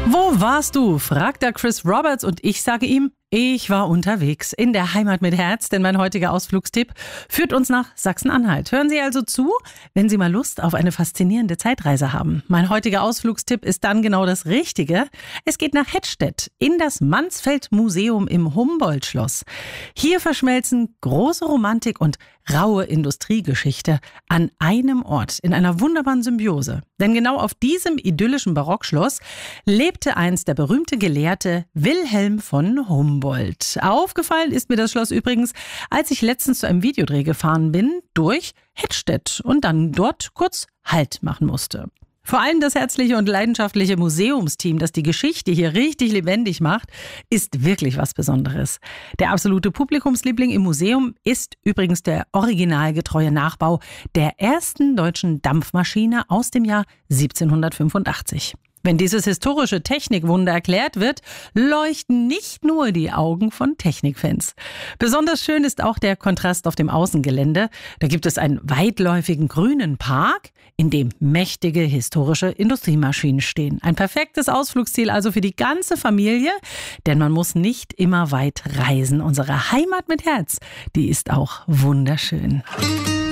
Wo warst du? fragt der Chris Roberts und ich sage ihm, ich war unterwegs in der Heimat mit Herz, denn mein heutiger Ausflugstipp führt uns nach Sachsen-Anhalt. Hören Sie also zu, wenn Sie mal Lust auf eine faszinierende Zeitreise haben. Mein heutiger Ausflugstipp ist dann genau das Richtige. Es geht nach Hettstedt in das Mansfeld-Museum im Humboldt-Schloss. Hier verschmelzen große Romantik und raue Industriegeschichte an einem Ort in einer wunderbaren Symbiose. Denn genau auf diesem idyllischen Barockschloss lebte einst der berühmte Gelehrte Wilhelm von Humboldt. Aufgefallen ist mir das Schloss übrigens, als ich letztens zu einem Videodreh gefahren bin durch Hettstedt und dann dort kurz Halt machen musste. Vor allem das herzliche und leidenschaftliche Museumsteam, das die Geschichte hier richtig lebendig macht, ist wirklich was Besonderes. Der absolute Publikumsliebling im Museum ist übrigens der originalgetreue Nachbau der ersten deutschen Dampfmaschine aus dem Jahr 1785. Wenn dieses historische Technikwunder erklärt wird, leuchten nicht nur die Augen von Technikfans. Besonders schön ist auch der Kontrast auf dem Außengelände. Da gibt es einen weitläufigen grünen Park, in dem mächtige historische Industriemaschinen stehen. Ein perfektes Ausflugsziel also für die ganze Familie, denn man muss nicht immer weit reisen. Unsere Heimat mit Herz, die ist auch wunderschön.